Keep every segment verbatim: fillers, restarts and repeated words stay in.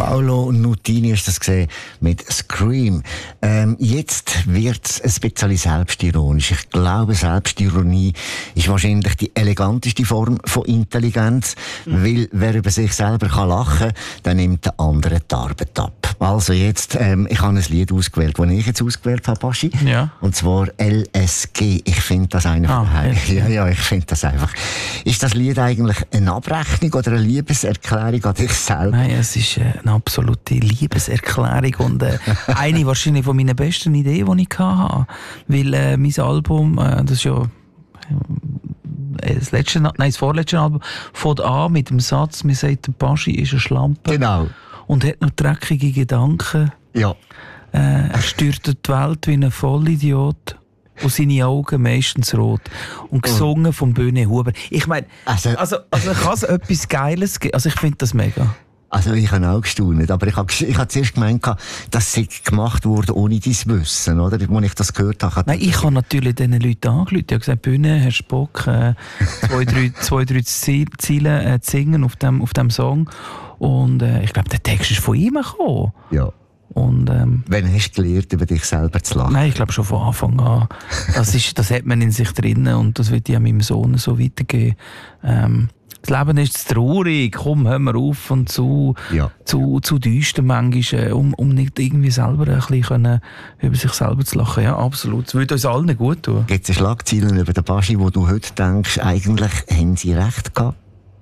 Paolo Nutini ist das gesehen mit Scream. Ähm, jetzt wird es ein bisschen selbstironisch. Ich glaube, Selbstironie ist wahrscheinlich die eleganteste Form von Intelligenz, mhm. weil wer über sich selber kann lachen, dann nimmt der andere die Arbeit ab. Also jetzt, ähm, ich habe ein Lied ausgewählt, das ich jetzt ausgewählt habe, Baschi. Ja. Und zwar L S G. Ich finde das einfach... Ah, ja, ja, ich finde das einfach... Ist das Lied eigentlich eine Abrechnung oder eine Liebeserklärung an dich selber? Nein, es ist eine absolute Liebeserklärung und äh, eine wahrscheinlich von meinen besten Ideen, die ich hatte. Weil äh, mein Album, äh, das ist ja äh, das letzte, nein, das vorletzte Album, fängt an mit dem Satz, man sagt, der Baschi ist eine Schlampe. Genau. Und hat noch dreckige Gedanken. Ja. Äh, er stört die Welt wie ein Vollidiot. Und seine Augen meistens rot. Und gesungen von Böhne Huber. Ich meine, also, also, also kann es etwas Geiles geben? Also ich finde das mega. Also ich habe auch gestaunt, aber ich habe ich hab zuerst gemeint, dass sie gemacht wurde ohne dein Wissen, oder? Als ich das gehört habe. Nein, ich habe natürlich diesen Leuten angerufen. Ich habe gesagt, Bühne, hast du Bock, äh, zwei, drei, zwei, drei Ziele äh, zu singen auf dem, auf dem Song. Und äh, ich glaube, der Text ist von ihm gekommen. Ja. Und, ähm, Wann hast du gelernt, über dich selber zu lachen? Nein, ich glaube schon von Anfang an. Das, ist, das hat man in sich drin und das wird ich auch meinem Sohn so weitergeben. Ähm, das Leben ist zu traurig, komm, hör mal auf und zu, ja. zu, zu düster manchmal, um, um nicht irgendwie selber ein bisschen können, über sich selber zu lachen. Ja, absolut. Das würde uns allen gut tun. Gibt es Schlagzeilen über den Baschi, wo du heute denkst, eigentlich haben sie recht gehabt?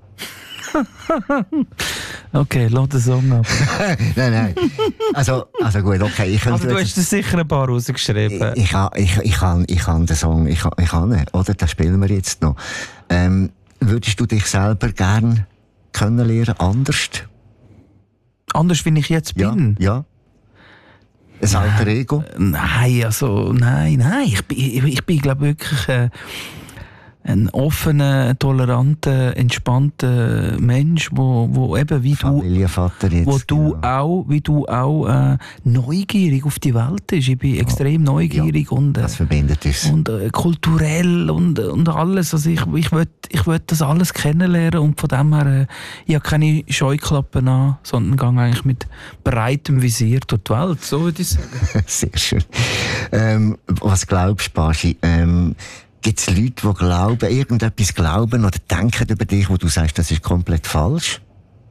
Okay, lass den Song ab. nein, nein. Also, also gut, okay. Ich Aber du hast dir sicher ein paar rausgeschrieben. Ich, ich, ich, ich, kann, ich kann den Song, ich, ich kann ihn, oder? Den spielen wir jetzt noch. Ähm, würdest du dich selber gerne kennenlernen, anders? Anders, wie ich jetzt bin? Ja, ja. Ein alter Ego? Nein, also, nein, nein. Ich bin, ich, ich bin glaube wirklich... Äh, ein offener, toleranter, entspannter Mensch, wo, wo eben wie du, jetzt, wo du genau. auch, wie du auch äh, neugierig auf die Welt bist. Ich bin extrem ja. neugierig ja, und äh, das verbindet uns. Und äh, kulturell und, und alles. Also ich, ich will, ich will das alles kennenlernen und von dem her, äh, ich habe keine Scheuklappen an, sondern gehe eigentlich mit breitem Visier durch die Welt. So würde ich sagen. Sehr schön. Ähm, was glaubst du, Baschi? Ähm, Gibt es Leute, die glauben, irgendetwas glauben oder denken über dich, wo du sagst, das ist komplett falsch?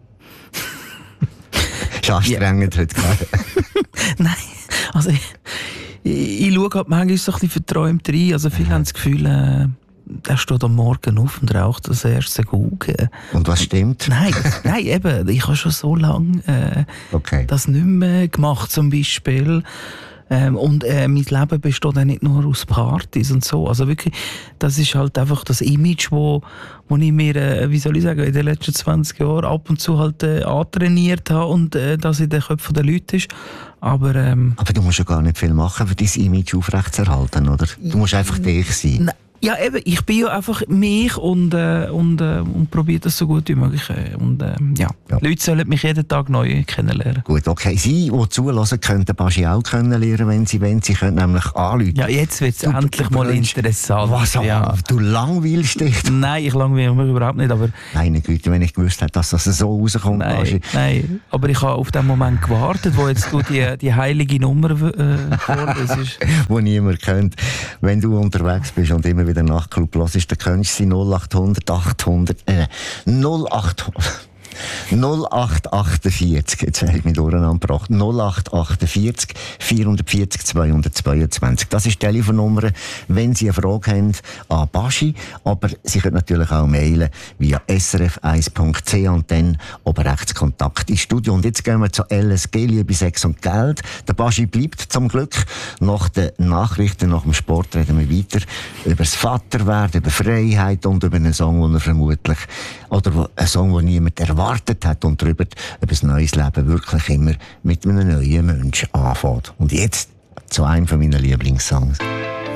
Ist anstrengend ja. heute, gell? Nein, also ich, ich, ich schaue halt manchmal so ein bisschen verträumt rein. Also viele ja. haben das Gefühl, äh, er steht am Morgen auf und raucht das erste Gugge. Und was stimmt? Nein, nein, eben, ich habe schon so lange äh, okay. das nicht mehr gemacht, zum Beispiel. Ähm, und äh, mein Leben besteht auch nicht nur aus Partys und so. Also wirklich, das ist halt einfach das Image, wo, wo ich mir, äh, wie soll ich sagen, in den letzten zwanzig Jahren ab und zu halt äh, antrainiert habe und äh, das in den Köpfen der Leute ist. Aber, ähm, Aber du musst ja gar nicht viel machen, für dein Image aufrechtzuerhalten, oder? Du musst einfach dich sein. Ja, eben, ich bin ja einfach mich und, äh, und, äh, und probiere das so gut wie möglich. Und, äh, ja. ja. Leute sollen mich jeden Tag neu kennenlernen. Gut, okay. Sie, die zulassen, können den Baschi auch kennenlernen, wenn sie wollen. Sie können nämlich anrufen. Ja, jetzt wird es endlich mal interessant. Was? Ja. Du langweilst dich? Nein, ich langweile mich überhaupt nicht. Aber meine Güte, wenn ich gewusst hätte, dass das so rauskommt, nein, Baschi. Nein, aber ich habe auf den Moment gewartet, wo jetzt du die, die heilige Nummer äh, vorlesest. Wo niemand kennt. Wenn du unterwegs bist und immer wieder Nachtclub hörst, dann könntest du sie null acht hundert achthundert äh, null acht null acht achtundvierzig, jetzt habe ich mich durcheinander gebracht, null acht achtundvierzig vierhundertvierzig zweihundertzweiundzwanzig. Das ist die Telefonnummer, wenn Sie eine Frage haben an Baschi, aber Sie können natürlich auch mailen via s r f eins punkt c h und dann oben rechts Kontakt ins Studio. Und jetzt gehen wir zu L S G, Liebe, Sex und Geld. Der Baschi bleibt zum Glück. Nach den Nachrichten, nach dem Sport reden wir weiter über das Vaterwerden, über Freiheit und über einen Song, den er vermutlich, oder einen Song, den niemand erwartet hat und darüber, ob ein neues Leben wirklich immer mit einem neuen Menschen anfängt. Und jetzt zu einem meiner Lieblingssongs.